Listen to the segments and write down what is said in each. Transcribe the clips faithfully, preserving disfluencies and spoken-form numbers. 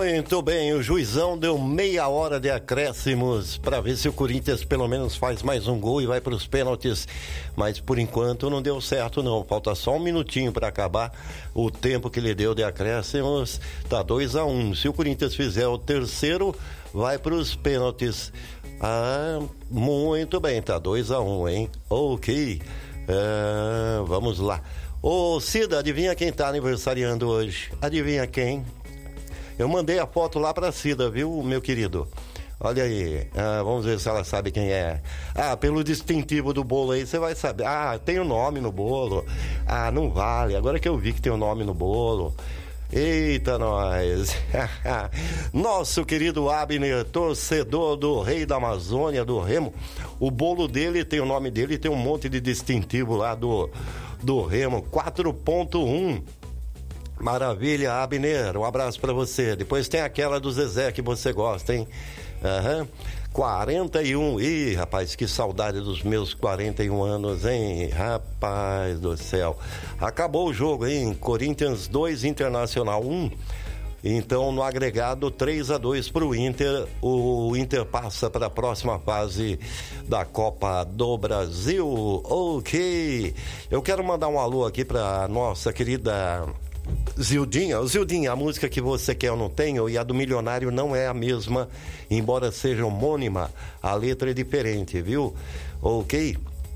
Muito bem, o juizão deu meia hora de acréscimos para ver se o Corinthians pelo menos faz mais um gol e vai para os pênaltis, mas por enquanto não deu certo não, falta só um minutinho para acabar o tempo que ele deu de acréscimos, tá dois a um, se o Corinthians fizer o terceiro, vai para os pênaltis. Ah, muito bem, tá dois a um, hein? Ok, ah, vamos lá. Ô Cida, adivinha quem tá aniversariando hoje? Adivinha quem? Eu mandei a foto lá pra Cida, viu, meu querido? Olha aí, ah, vamos ver se ela sabe quem é. Ah, pelo distintivo do bolo aí, você vai saber. Ah, tem o nome no bolo. Ah, não vale, agora que eu vi que tem o nome no bolo. Eita, nós! Nosso querido Abner, torcedor do Rei da Amazônia, do Remo. O bolo dele tem o nome dele, tem um monte de distintivo lá do, do Remo. quatro ponto um. Maravilha, Abner, um abraço pra você. Depois tem aquela do Zezé que você gosta, hein? Aham. Uhum. quarenta e um. Ih, rapaz, que saudade dos meus quarenta e um anos, hein? Rapaz do céu. Acabou o jogo, hein? Corinthians dois, Internacional um. Então, no agregado, três a dois pro Inter. O Inter passa para a próxima fase da Copa do Brasil. Ok. Eu quero mandar um alô aqui pra nossa querida Zildinha. Zildinha, a música que você quer eu não tenho e a do Milionário não é a mesma, embora seja homônima, a letra é diferente, viu? Ok?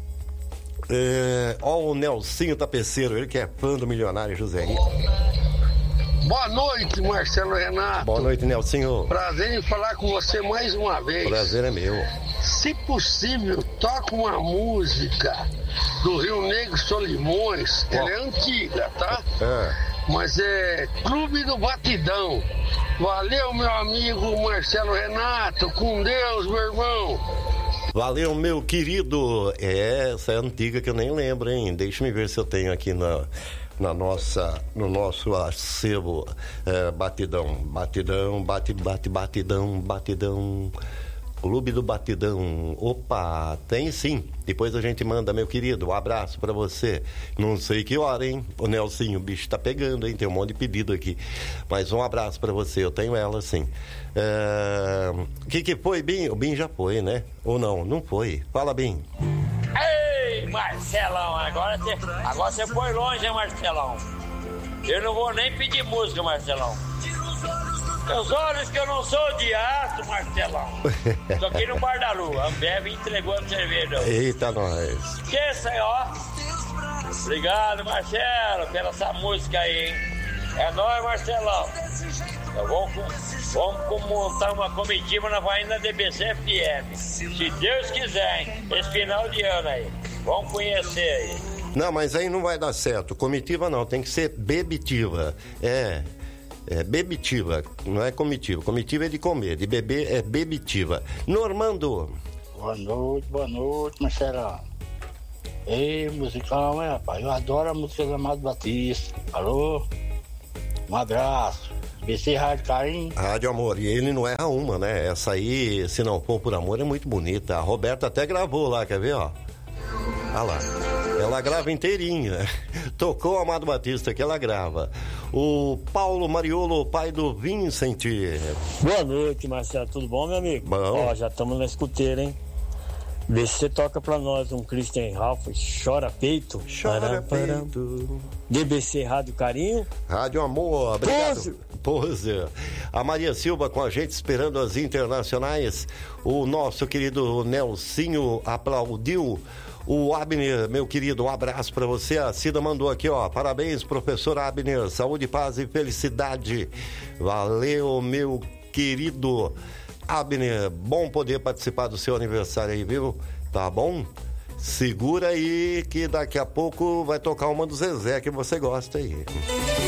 É, ó o Nelsinho Tapeceiro, ele que é fã do Milionário José Rico. Boa noite, Marcelo Renato. Boa noite, Nelsinho. Prazer em falar com você mais uma vez. Prazer é meu. Se possível, toca uma música do Rio Negro Solimões. Oh. Ela é antiga, tá? É. Mas é Clube do Batidão. Valeu, meu amigo Marcelo Renato. Com Deus, meu irmão. Valeu, meu querido. É, essa é antiga que eu nem lembro, hein? Deixa eu ver se eu tenho aqui na, na nossa, no nosso acervo. É, batidão, batidão, bate, bate, batidão, batidão. Clube do Batidão. Opa, tem sim. Depois a gente manda, meu querido. Um abraço pra você. Não sei que hora, hein? O Nelsinho, o bicho tá pegando, hein? Tem um monte de pedido aqui. Mas um abraço pra você. Eu tenho ela, sim. É... O que que foi, Bim? O Bim já foi, né? Ou não? Não foi. Fala, Bim. Ei, Marcelão. Agora você agora você foi longe, hein, Marcelão? Eu não vou nem pedir música, Marcelão. Meus olhos que eu não sou de aço, Marcelão. Tô aqui no Bar da Lua. A Ambev entregou a cerveja. Eita, nós. Esqueça aí, ó. Obrigado, Marcelo, pela essa música aí, hein? É nóis, Marcelão. Então, vamos, vamos montar uma comitiva na Vaina D B C F M. Se Deus quiser, hein? Esse final de ano aí. Vamos conhecer aí. Não, mas aí não vai dar certo. Comitiva não, tem que ser bebitiva. É... É bebitiva, não é comitiva. Comitiva é de comer, de beber é bebitiva. Normando. Boa noite, boa noite, Marcelo. Ei, musicão, é, rapaz? Eu adoro a música do Amado Batista. Alô? Um abraço. B C Rádio Carinho. Rádio Amor, e ele não erra uma, né? Essa aí, Se Não For Por Amor, é muito bonita. A Roberta até gravou lá, quer ver, ó? Olha lá. Ela grava inteirinha. Tocou o Amado Batista que ela grava. O Paulo Mariolo, pai do Vincent. Boa noite, Marcelo. Tudo bom, meu amigo? Bom. Ó, já estamos na escuteira, hein? Vê se você toca pra nós um Christian Ralph, Chora Peito. Chora Peito. D B C Rádio Carinho. Rádio Amor, obrigado. Pose. Pose. A Maria Silva com a gente esperando as internacionais. O nosso querido Nelsinho aplaudiu. O Abner, meu querido, um abraço pra você. A Cida mandou aqui, ó. Parabéns, professor Abner. Saúde, paz e felicidade. Valeu, meu querido Abner. Bom poder participar do seu aniversário aí, viu? Tá bom? Segura aí que daqui a pouco vai tocar uma do Zezé que você gosta aí.